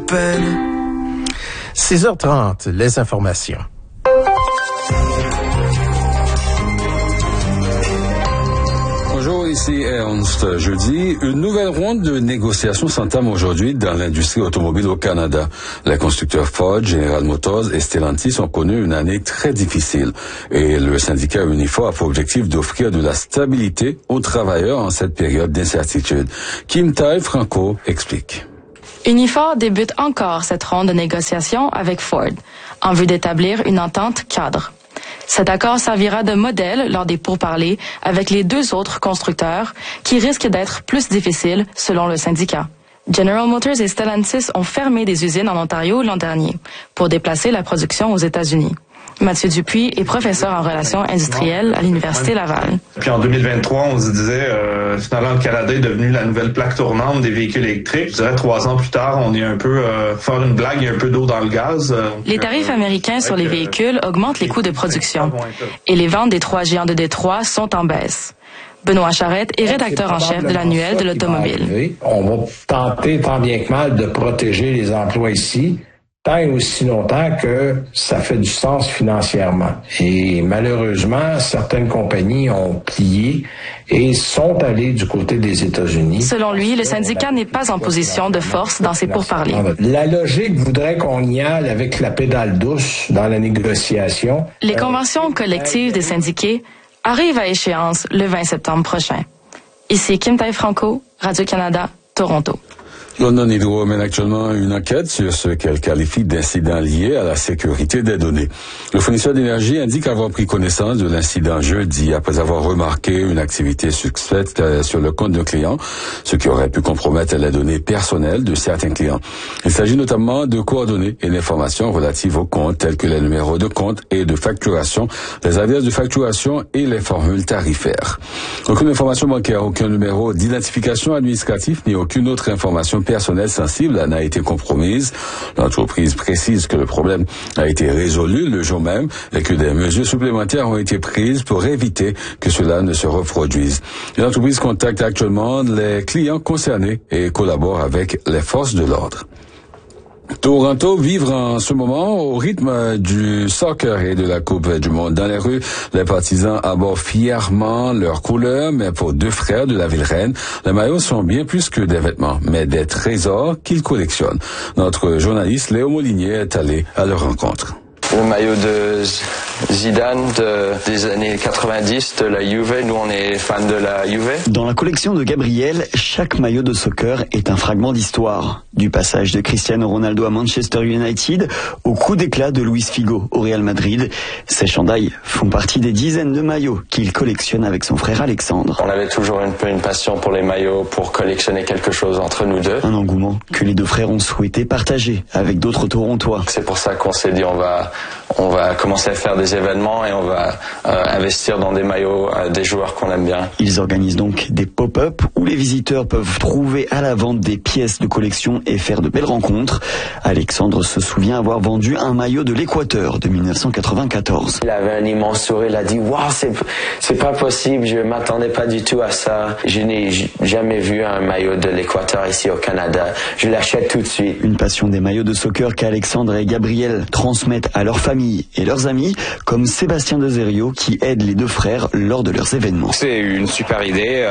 peine. 6h30, les informations. Bonjour, ici Ernst. Jeudi, une nouvelle ronde de négociations s'entame aujourd'hui dans l'industrie automobile au Canada. Les constructeurs Ford, General Motors et Stellantis ont connu une année très difficile. Et le syndicat Unifor a pour objectif d'offrir de la stabilité aux travailleurs en cette période d'incertitude. Kim Tai-Franco explique. Unifor débute encore cette ronde de négociations avec Ford, en vue d'établir une entente cadre. Cet accord servira de modèle lors des pourparlers avec les deux autres constructeurs qui risquent d'être plus difficiles selon le syndicat. General Motors et Stellantis ont fermé des usines en Ontario l'an dernier pour déplacer la production aux États-Unis. Mathieu Dupuis est professeur en relations industrielles à l'Université Laval. Puis en 2023, on se disait, finalement, le Canada est devenu la nouvelle plaque tournante des véhicules électriques. Je dirais 3 ans plus tard, on est un peu, faire une blague, il y a un peu d'eau dans le gaz. Les tarifs américains sur les véhicules augmentent les coûts de production et les ventes des 3 géants de Détroit sont en baisse. Benoît Charette est rédacteur en chef de l'annuel de l'automobile. On va tenter tant bien que mal de protéger les emplois ici, tant et aussi longtemps que ça fait du sens financièrement. Et malheureusement, certaines compagnies ont plié et sont allées du côté des États-Unis. Selon lui, le syndicat n'est pas en position de force dans ses pourparlers. La logique voudrait qu'on y aille avec la pédale douce dans la négociation. Les conventions collectives des syndiqués arrivent à échéance le 20 septembre prochain. Ici Kim Tai-Franco, Radio-Canada, Toronto. London Hydro mène actuellement une enquête sur ce qu'elle qualifie d'incident lié à la sécurité des données. Le fournisseur d'énergie indique avoir pris connaissance de l'incident jeudi après avoir remarqué une activité suspecte sur le compte d'un client, ce qui aurait pu compromettre les données personnelles de certains clients. Il s'agit notamment de coordonnées et d'informations relatives aux comptes tels que les numéros de compte et de facturation, les adresses de facturation et les formules tarifaires. Aucune information bancaire, aucun numéro d'identification administratif ni aucune autre information personnelle sensible n'a été compromise. L'entreprise précise que le problème a été résolu le jour même et que des mesures supplémentaires ont été prises pour éviter que cela ne se reproduise. L'entreprise contacte actuellement les clients concernés et collabore avec les forces de l'ordre. Toronto vivre en ce moment au rythme du soccer et de la Coupe du Monde. Dans les rues, les partisans abordent fièrement leurs couleurs, mais pour deux frères de la ville reine, les maillots sont bien plus que des vêtements, mais des trésors qu'ils collectionnent. Notre journaliste Léo Molinier est allé à leur rencontre. Le maillot de Zidane des années 90 de la Juve. Nous, on est fans de la Juve. Dans la collection de Gabriel, chaque maillot de soccer est un fragment d'histoire. Du passage de Cristiano Ronaldo à Manchester United au coup d'éclat de Luis Figo au Real Madrid. Ces chandails font partie des dizaines de maillots qu'il collectionne avec son frère Alexandre. On avait toujours un peu une passion pour les maillots, pour collectionner quelque chose entre nous deux. Un engouement que les deux frères ont souhaité partager avec d'autres Torontois. C'est pour ça qu'on s'est dit on va commencer à faire des événements et on va investir dans des maillots des joueurs qu'on aime bien. Ils organisent donc des pop-up où les visiteurs peuvent trouver à la vente des pièces de collection et faire de belles rencontres. Alexandre se souvient avoir vendu un maillot de l'Équateur de 1994. Il avait un immense sourire, il a dit « Waouh, c'est pas possible, je m'attendais pas du tout à ça. Je n'ai jamais vu un maillot de l'Équateur ici au Canada. Je l'achète tout de suite. » Une passion des maillots de soccer qu'Alexandre et Gabriel transmettent à leur famille et leurs amis, comme Sébastien Dezerio qui aide les deux frères lors de leurs événements. C'est une super idée,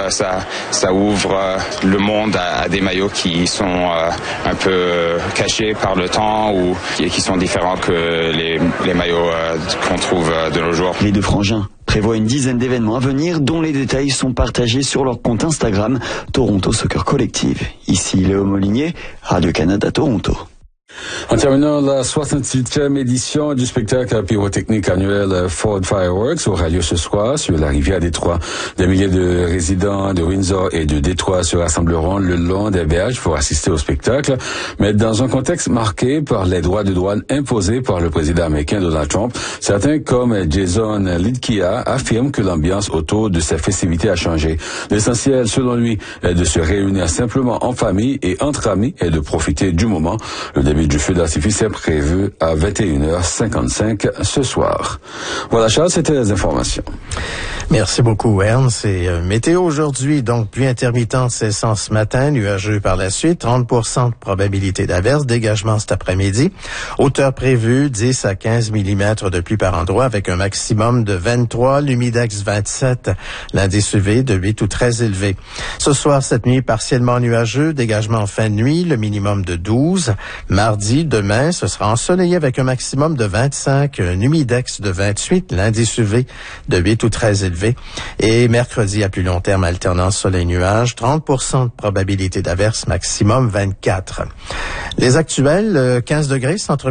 ça ouvre le monde à des maillots qui sont un peu cachés par le temps ou qui sont différents que les maillots qu'on trouve de nos jours. Les deux frangins prévoient une dizaine d'événements à venir dont les détails sont partagés sur leur compte Instagram Toronto Soccer Collective. Ici Léo Molinier, Radio-Canada Toronto. En terminant la 68e édition du spectacle pyrotechnique annuel Ford Fireworks aura lieu ce soir sur la rivière Détroit. Des milliers de résidents de Windsor et de Détroit se rassembleront le long des berges pour assister au spectacle, mais dans un contexte marqué par les droits de douane imposés par le président américain Donald Trump. Certains, comme Jason Lidkia, affirment que l'ambiance autour de ces festivités a changé. L'essentiel, selon lui, est de se réunir simplement en famille et entre amis et de profiter du moment. Le début du feu d'artifice est prévu à 21h55 ce soir. Voilà, Charles, c'était les informations. Merci beaucoup, Ernst. Et météo aujourd'hui, donc pluie intermittente cessant ce matin, nuageux par la suite, 30% de probabilité d'averse, dégagement cet après-midi. Hauteur prévue, 10 à 15 mm de pluie par endroit avec un maximum de 23, l'humidex 27, l'indice UV de 8 ou très élevé. Ce soir, cette nuit, partiellement nuageux, dégagement en fin de nuit, le minimum de 12. Mardi, demain, ce sera ensoleillé avec un maximum de 25, un humidex de 28, l'indice UV de 8 ou très élevé. Et mercredi, à plus long terme, alternance soleil-nuage, 30% de probabilité d'averse, maximum 24. Les actuels, 15 degrés, centre